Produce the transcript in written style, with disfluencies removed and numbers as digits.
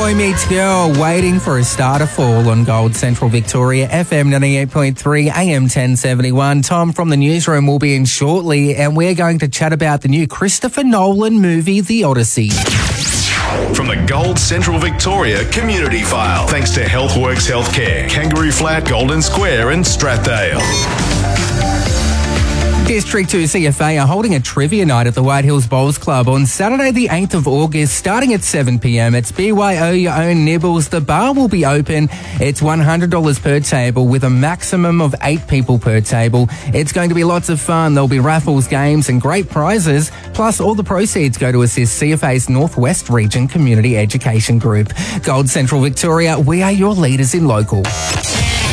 Boy Meets Girl, waiting for a star to fall on Gold Central Victoria, FM 98.3, AM 1071. Tom from the newsroom will be in shortly, and we're going to chat about the new Christopher Nolan movie, The Odyssey. From the Gold Central Victoria Community File, thanks to Healthworks Healthcare, Kangaroo Flat, Golden Square and Strathdale. District 2 CFA are holding a trivia night at the White Hills Bowls Club on Saturday the 8th of August starting at 7pm. It's BYO your own nibbles. The bar will be open. It's $100 per table with a maximum of 8 people per table. It's going to be lots of fun. There'll be raffles, games and great prizes. Plus all the proceeds go to assist CFA's Northwest Region Community Education Group. Gold Central Victoria, we are your leaders in local.